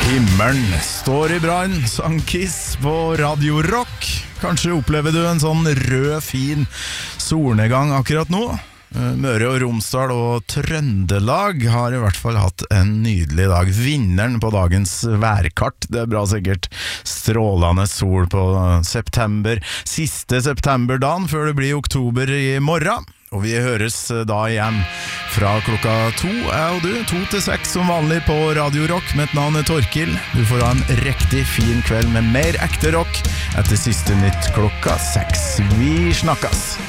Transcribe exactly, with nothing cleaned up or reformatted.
Himmelen står i brann, sang Kiss på Radio Rock. Kanskje opplever du en sånn rød, fin solnedgang akkurat nå. Møre og Romsdal og Trøndelag har i hvert fall hatt en nydelig dag. Vinneren på dagens værkart, det er bra sikkert. Strålende sol på september, siste septemberdagen før det blir oktober i morgen. Og vi høres da igjen fra klokka to, jeg og du, to til seks som vanlig på Radio Rock. Mitt navn er Torkil. Du får ha en riktig fin kveld med mer ekte rock etter siste nytt klokka seks. Vi snakkes!